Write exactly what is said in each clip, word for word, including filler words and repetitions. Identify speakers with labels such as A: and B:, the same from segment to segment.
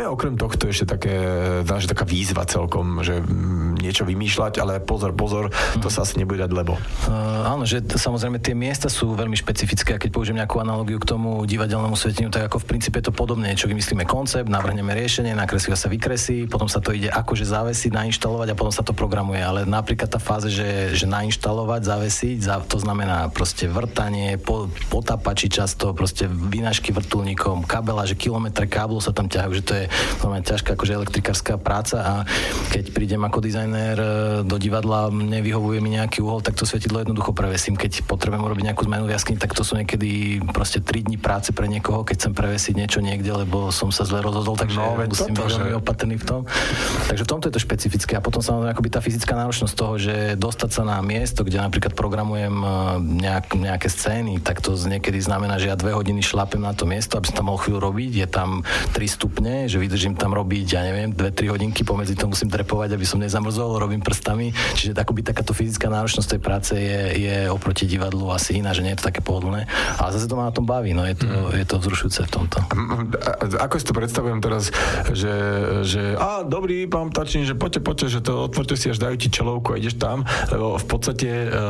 A: je okrem tohto ešte také, že taká výzva celkom, že niečo vymýšľať, ale pozor, pozor, to sa asi nebude dať lebo.
B: Uh, áno, že t- samozrejme tie miesta sú veľmi špecifické a keď použijem nejakú analogiu k tomu divadelnému sveteniu, tak ako v princípe je to podobné, čo vymyslíme koncept, navrhneme riešenie, nakreslí sa vykresí, potom sa to ide akože zavesiť, nainštalovať a potom sa to programuje, ale napríklad tá fáza, že, že nainštalovať, zavesiť, za, to znamená proste vrtanie, po, potapači často, proste vynášky vrtuľníkom, kabela, že kilometre káblu sa tam ťahajú, že to je veľmi ťažká akože elektrikárska práca a keď prídem ako dizajner do divadla, nevyhovuje mi nejaký uhol, tak to svietidlo jednoducho prevesím. Keď potrebujem urobiť nejakú zmenu v jaskyni, tak to sú niekedy proste tri dni práce pre niekoho, keď chcem prevesiť niečo niekde, lebo som sa zle rozhodol, takže no, musím byť veľmi opatrný v tom. Takže v tomto je to špecifické a potom samozrejme akoby tá fyzická náročnosť toho, že dostať sa na miesto, kde napríklad programujem nejak, nejaké scény, tak to niekedy znamená, že ja dve hodiny šlapem na to miesto, aby som tam mohol chvíľu robiť, je tam tri stupne, že vydržím tam robiť, ja neviem, dve tri hodinky, pomedzi to musím drepovať, aby som nezamrzol, robím prstami, čiže akoby takáto fyzická náročnosť tej práce je, je oproti divadlu asi iná, že nie je to také pohodlné, ale zase to ma na tom baví, no je to, mm. je to vzrušujúce v tomto.
A: Ako si to predstavujem teraz, že, že á, dobrý, pán Ptačín, že poďte, poďte, že to otvorte si, až dajú ti čelovku a ideš tam, lebo v podstate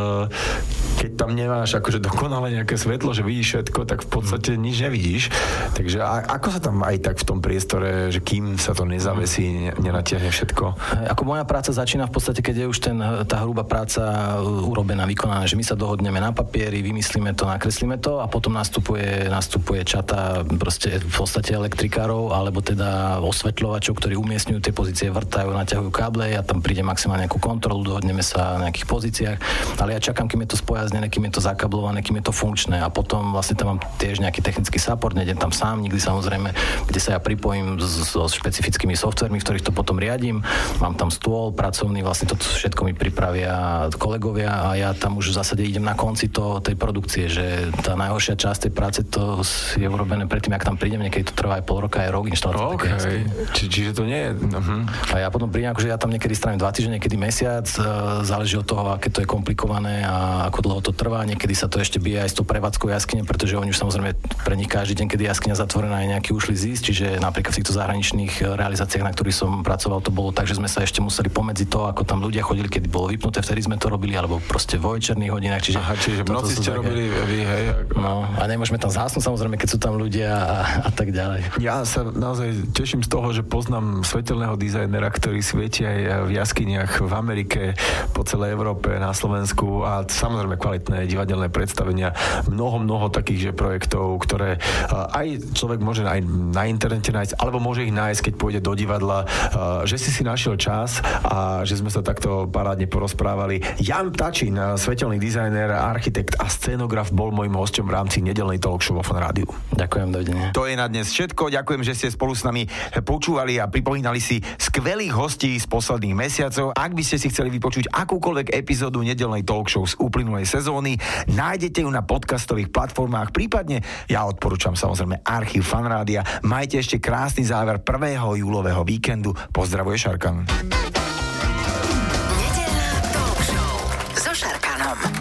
A: keď tam nemáš akože dokonale nejaké svetlo, že vidíš všetko, tak v podstate nič nevidíš. Takže a, ako sa tam aj tak v tom priestore, že kým sa to nezavesí, nenatiahne všetko?
B: Ako moja práca začína v podstate, keď je už ten, tá hrubá práca urobená, vykonaná, že my sa dohodneme na papieri, vymyslíme to, nakreslíme to a potom nastupuje, nastupuje čata proste v podstate elektrikárov alebo teda osvetľovačov, ktorí umiestňujú tie pozície, vrtajú, naťahujú káble, ja tam príde maximálne nejakú kontrolu, dohodneme sa na nejakých pozíciách, ale ja čakám, kým je to spojaznené, kým je to zakablované, kým je to funkčné a potom vlastne tam mám tiež nejaký technický support, nejdem tam sám, nikdy samozrejme, kde sa ja pripojím so špecifickými softvermi, v ktorých to potom riadím, mám tam stôl pracovný, vlastne to všetko mi pripravia kolegovia a ja tam už v zásade idem na konci to, tej produkcie, že tá najhoršia časť tej práce to je urobené predtým, ak tam prídem, niekedy to trvá aj pol roka, aj rok inštalácia.
A: Okay. Či, čiže to nie je... Uh-huh.
B: A ja potom prídem, akože ja tam niekedy strávim dva týždne, niekedy mesiac, záleží od toho, aké to je komplikované a ako dlho to trvá, niekedy sa to ešte bije aj s tou prevádzkou jaskyne, pretože oni už samozrejme pre nich každý deň, kedy jaskyňa zatvorená, je nejaký ušlý zisk, čiže napríklad v týchto zahraničných realizáciách, na ktorých som pracoval, to bolo tak, že sme sa ešte museli pomedzi to, ako tam ľudia chodili, keď bolo vypnuté, vtedy sme to robili, alebo proste vo večerných hodinách, čiže
A: Aha, čiže v noci ste robili vy, hej. Ako...
B: No, a nemôžeme tam zhasnúť samozrejme, keď sú tam ľudia a, a tak ďalej.
A: Ja sa naozaj teším z toho, že poznám svetelného dizajnera, ktorý svieti aj v jaskyniach v Amerike, po celej Európe, na Slovensku a samozrejme kvalitné divadelné predstavenia. Mnoho, mnoho takých že projektov, ktoré aj človek môže aj na internete nájsť, alebo môže ich nájsť, keď pôjde do divadla, že si si našiel čas a že sme sa takto parádne porozprávali. Jan Ptačín, svetelný dizajner, architekt a scénograf, bol môjim hosťom v rámci nedeľnej talk show vo Fan Rádiu.
B: Ďakujem, dovidenia.
C: To je na dnes všetko. Ďakujem, že ste spolu s nami počúvali a pripomínali si skvelých hostí z posledných mesiacov. Ak by ste si chceli vypočuť akúkoľvek epizódu nedeľnej talk show z uplynulej sezóny, nájdete ju na podcastových platformách, prípadne ja odporúčam samozrejme archív Fan Rádia. Majte ešte krásny záver prvého júlového víkendu. Pozdravuje Šarkan.